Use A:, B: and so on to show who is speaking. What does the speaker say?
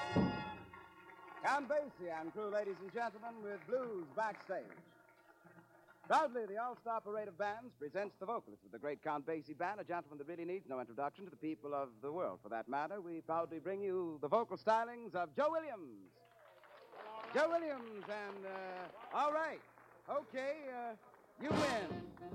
A: Count Basie and crew, ladies and gentlemen, with Blues Backstage. Proudly, the All-Star Parade of Bands presents the vocalist of the great Count Basie Band, a gentleman that really needs no introduction to the people of the world. For that matter, we proudly bring you the vocal stylings of Joe Williams. Joe Williams, and, all right. Okay, you win.